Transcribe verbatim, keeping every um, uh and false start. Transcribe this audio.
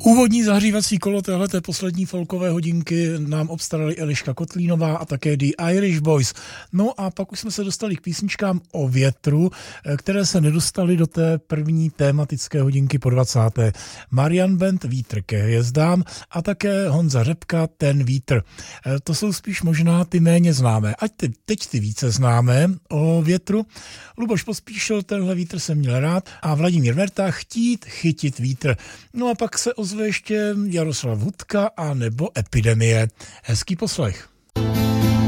Úvodní zahřívací kolo téhleté poslední folkové hodinky nám obstarali Eliška Kotlínová a také The Irish Boys. No a pak už jsme se dostali k písničkám o větru, které se nedostaly do té první tématické hodinky po dvacáté Marian Band Vítr ke hvězdám a také Honza Řepka Ten vítr. To jsou spíš možná ty méně známé. Ať ty, teď ty více známé o větru. Luboš Pospíšil, tenhle vítr jsem měl rád, a Vladimír Verta Chtít chytit vítr. No a pak se ozve ještě Jaroslav Hudka a nebo Epidemie. Hezký poslech.